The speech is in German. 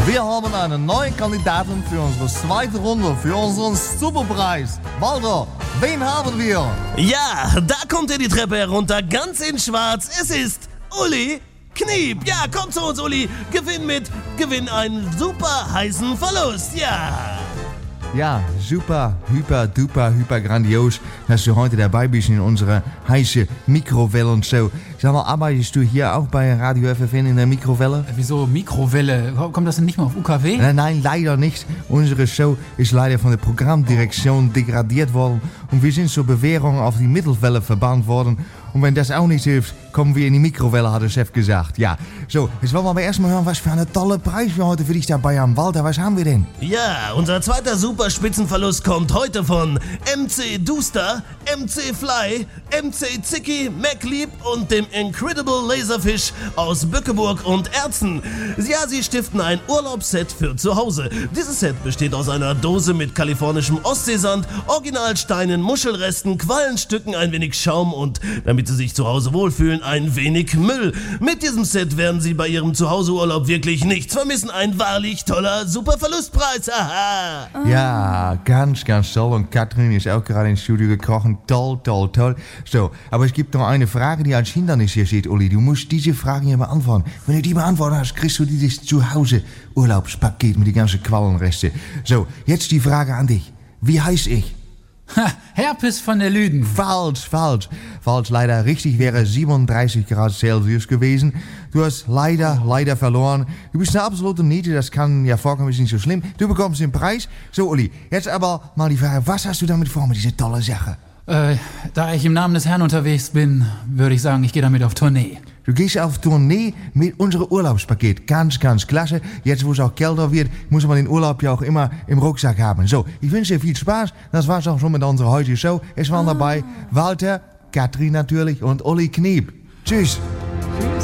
Wir haben einen neuen Kandidaten für unsere zweite Runde, für unseren Superpreis. Walter, wen haben wir? Ja, da kommt er die Treppe herunter, ganz in schwarz. Es ist Uli Kniep. Ja, komm zu uns, Uli. Gewinn einen super heißen Verlust. Ja. Ja, super, hyper grandios, dass du heute dabei bist in unserer heißen Mikrowellenshow. Sag mal, arbeitest du hier auch bei Radio FFN in der Mikrowelle? Wieso Mikrowelle? Kommt das denn nicht mal auf UKW? Nein, leider nicht. Unsere Show ist leider von der Programmdirektion degradiert worden und wir sind zur Bewährung auf die Mittelwelle verbannt worden. Und wenn das auch nicht hilft, kommen wir in die Mikrowelle, hat der Chef gesagt. Ja, so, jetzt wollen wir aber erstmal hören, was für eine tolle Preis wir heute für dich dabei haben. Walter, was haben wir denn? Ja, unser zweiter Superspitzenverlust kommt heute von MC Duster, MC Fly, MC Zicki, MacLeap und dem Incredible Laserfish aus Bückeburg und Erzen. Ja, sie stiften ein Urlaubsset für zu Hause. Dieses Set besteht aus einer Dose mit kalifornischem Ostseesand, Originalsteinen, Muschelresten, Quallenstücken, ein wenig Schaum und, damit sie sich zu Hause wohlfühlen, ein wenig Müll. Mit diesem Set werden sie bei ihrem Zuhauseurlaub wirklich nichts vermissen. Ein wahrlich toller Superverlustpreis. Aha! Ja, ganz toll. Und Katrin ist auch gerade ins Studio gekrochen. Toll. So, aber es gibt noch eine Frage, die als Hindernis hier steht, Uli. Du musst diese Frage hier beantworten. Wenn du die beantwortet hast, kriegst du dieses Zuhause-Urlaubspaket mit den ganzen Quallenresten. So, jetzt die Frage an dich. Wie heiß ich? Herpes von der Lüden. Falsch. Leider richtig wäre 37 Grad Celsius gewesen. Du hast leider verloren. Du bist eine absolute Niete, das kann ja vorkommen, ist nicht so schlimm. Du bekommst den Preis. So, Uli, jetzt aber mal die Frage, was hast du damit vor mit dieser tolle Sache? Da ich im Namen des Herrn unterwegs bin, würde ich sagen, ich gehe damit auf Tournee. Du gehst auf Tournee mit unserem Urlaubspaket. Ganz klasse. Jetzt, wo es auch kälter wird, muss man den Urlaub ja auch immer im Rucksack haben. So, ich wünsche dir viel Spaß. Das war's auch schon mit unserer heutigen Show. Es waren dabei Walter, Katrin natürlich und Uli Kniep. Tschüss.